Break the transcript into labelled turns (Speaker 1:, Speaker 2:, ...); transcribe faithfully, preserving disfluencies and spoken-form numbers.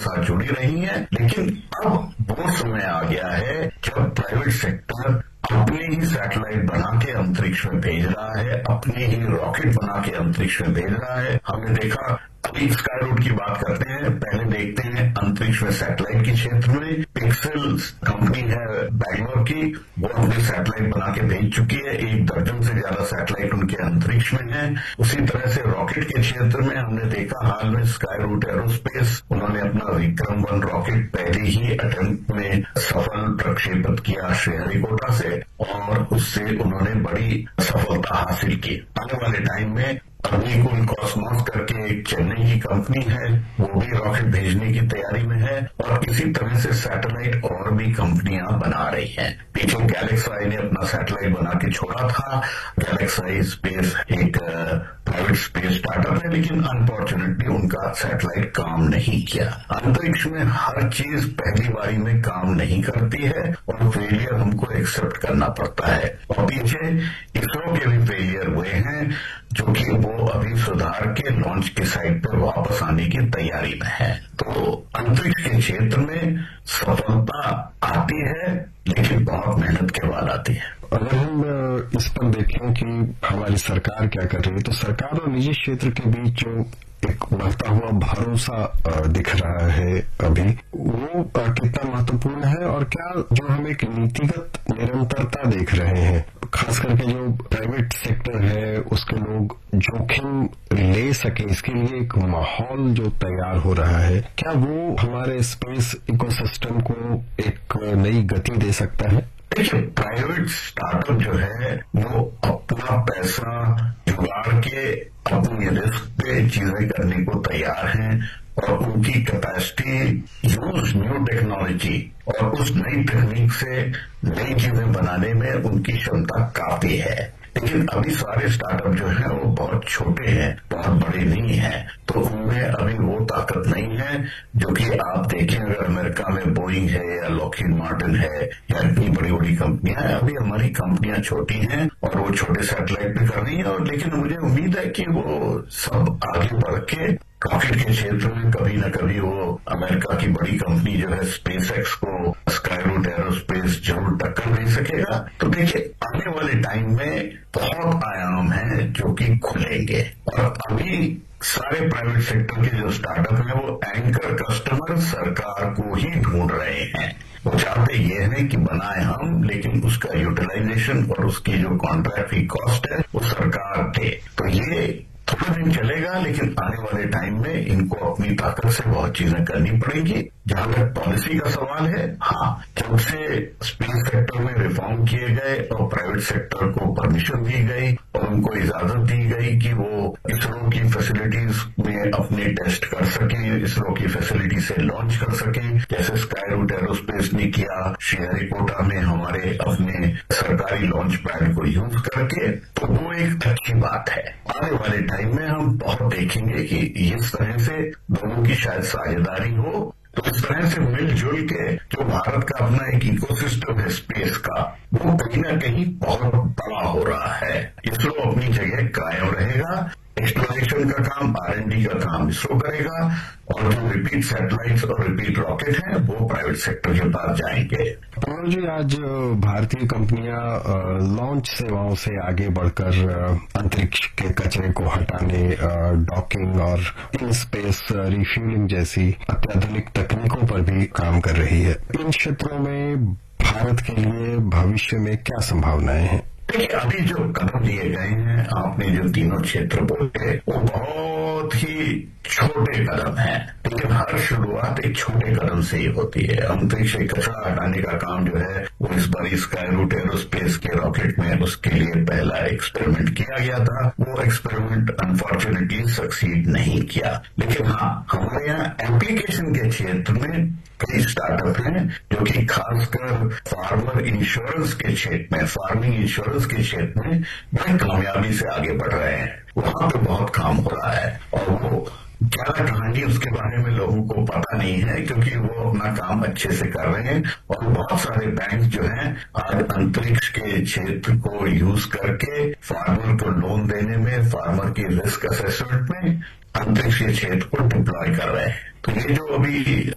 Speaker 1: साथ जुड़ी रही हैं, लेकिन अब वो समय आ गया है जब प्राइवेट सेक्टर अपने ही सैटेलाइट बना के अंतरिक्ष में भेज रहा है, अपने ही रॉकेट बना के अंतरिक्ष में भेज रहा है। हमने देखा, अभी स्काई रूट की बात करते हैं, पहले देखते हैं अंतरिक्ष में सैटेलाइट के क्षेत्र में। पिक्सल कंपनी है बैंगलोर की, वो अपने सैटेलाइट बना के भेज चुकी है, एक दर्जन से ज्यादा सैटेलाइट उनके अंतरिक्ष में है। उसी तरह से रॉकेट के क्षेत्र में हमने देखा हाल में स्काई रूट एरोस्पेस, उन्होंने अपना विक्रम वन रॉकेट पहले ही अटेम्प्ट में सफल प्रक्षेपित किया श्रीहरिकोटा से, और उससे उन्होंने बड़ी सफलता हासिल की। आने वाले टाइम में अभी कुल कॉस्मोस करके एक चेन्नई की कंपनी है, वो भी रॉकेट भेजने की तैयारी में है, और इसी तरह से सैटेलाइट और भी कंपनियां बना रही हैं। पीछे गैलेक्साई ने अपना सैटेलाइट बना के छोड़ा था। गैलेक्साई स्पेस एक प्राइवेट स्पेस स्टार्टअप है, लेकिन अनफॉर्चुनेटली उनका सैटेलाइट काम नहीं किया। अंतरिक्ष में हर चीज पहली बारी में काम नहीं करती है और फेलियर हमको एक्सेप्ट करना पड़ता है, और पीछे इसरो के भी फेलियर हुए हैं, जो कि वो अभी सुधार के लॉन्च के साइट पर वापस आने की तैयारी में है। तो अंतरिक्ष के क्षेत्र में सफलता आती है, लेकिन बहुत मेहनत के बाद आती है।
Speaker 2: अगर हम इस पर देखें कि हमारी सरकार क्या कर रही है, तो सरकार और निजी क्षेत्र के बीच जो एक बढ़ता हुआ भरोसा दिख रहा है अभी, वो कितना महत्वपूर्ण है, और क्या जो हम एक नीतिगत निरंतरता देख रहे हैं, खास करके जो प्राइवेट सेक्टर है उसके लोग जोखिम ले सके, इसके लिए एक माहौल जो तैयार हो रहा है, क्या वो हमारे स्पेस इकोसिस्टम को एक नई गति दे सकता है?
Speaker 1: देखिए, प्राइवेट स्टार्टअप जो है वो अपना पैसा जुगाड़ के अपनी रिस्क पे चीजें करने को तैयार हैं, और उनकी कैपेसिटी यूज न्यू टेक्नोलॉजी और उस नई तकनीक से नई चीजें बनाने में उनकी क्षमता काफी है। लेकिन अभी सारे स्टार्टअप जो हैं वो बहुत छोटे हैं, बहुत बड़े नहीं हैं, तो उनमें अभी वो ताकत नहीं है जो कि आप देखें, अगर अमेरिका में बोइंग है या लॉकहीड मार्टिन है या इतनी बड़ी बड़ी कंपनियां हैं, अभी हमारी कंपनियां छोटी हैं और वो छोटे सैटेलाइट भी कर रही हैं, और लेकिन मुझे उम्मीद है कि वो सब आगे बढ़ के रॉकेट के क्षेत्र में कभी न कभी वो अमेरिका की बड़ी कंपनी जो है स्पेस एक्स को स्काई रूट एरोस्पेस जरूर टक्कर दे सकेगा। तो देखिए, आने वाले टाइम में बहुत आयाम हैं जो कि खुलेंगे, और अभी सारे प्राइवेट सेक्टर के जो स्टार्टअप हैं वो एंकर कस्टमर सरकार को ही ढूंढ रहे हैं। वो चाहते ये है कि बनाए हम, लेकिन उसका यूटिलाइजेशन और उसकी जो कॉन्ट्रैक्ट की कॉस्ट है वो सरकार दे। तो ये थोड़ा दिन चलेगा, लेकिन आने वाले टाइम में इनको अपनी ताकत से बहुत चीजें करनी पड़ेंगी। जहां तक पॉलिसी का सवाल है, हाँ, जब से स्पेस सेक्टर में रिफॉर्म किए गए और प्राइवेट सेक्टर को परमिशन दी गई और उनको इजाजत दी गई कि वो इसरो की फैसिलिटीज में अपने टेस्ट कर सके, इसरो की फैसिलिटी से लॉन्च कर सके, जैसे स्काई रूट एरोस्पेस ने किया श्रीहरिकोटा में हमारे अपने सरकारी लॉन्च पैड को यूज करके, तो वो एक अच्छी बात है। आने वाले टाइम में हम बहुत देखेंगे कि इस तरह से लोगों की शायद साझेदारी हो, तो इस तरह से मिलजुल के जो भारत का अपना एक इकोसिस्टम है स्पेस का, वो कहीं ना कहीं बहुत बड़ा हो रहा है। इसरो अपनी जगह कायम रहेगा, एक्सप्लोरेशन का काम, आर एंड डी का काम इसरो करेगा, और जो रिपीट सैटेलाइट्स और रिपीट रॉकेट हैं वो प्राइवेट सेक्टर के पास जाएंगे।
Speaker 2: पवन जी, आज भारतीय कंपनियां लॉन्च सेवाओं से आगे बढ़कर अंतरिक्ष के कचरे को हटाने, डॉकिंग और इन स्पेस रिफ्यूलिंग जैसी अत्याधुनिक तकनीकों पर भी काम कर रही है। इन क्षेत्रों में भारत के लिए भविष्य में क्या संभावनाएं हैं?
Speaker 1: देखिए, अभी जो कदम लिए गए हैं, आपने जो तीनों क्षेत्र बोले, वो बहुत ही छोटे कदम हैं, लेकिन हर शुरुआत एक छोटे कदम से ही होती है। अंतरिक्ष से कचरा हटाने का काम जो है वो इस बार स्काई रूट एरोस्पेस के रॉकेट में उसके लिए पहला एक्सपेरिमेंट किया गया था। वो एक्सपेरिमेंट अनफॉर्चुनेटली सक्सीड नहीं किया, लेकिन हाँ, हमारे यहाँ एप्लीकेशन के क्षेत्र में कई स्टार्टअप हैं जो कि खासकर फार्मर इंश्योरेंस के क्षेत्र में, फार्मिंग इंश्योरेंस के क्षेत्र में बड़ी कामयाबी से आगे बढ़ रहे हैं। वहां पे बहुत काम हो रहा है, और वो ज्यादा कहानी उसके बारे में लोगों को पता नहीं है, क्योंकि वो अपना काम अच्छे से कर रहे हैं। और बहुत सारे बैंक जो हैं आज अंतरिक्ष के क्षेत्र को यूज करके फार्मर को लोन देने में, फार्मर की रिस्क असेसमेंट में अंतरिक्ष के क्षेत्र को डिप्लॉय कर रहे हैं। तो ये जो अभी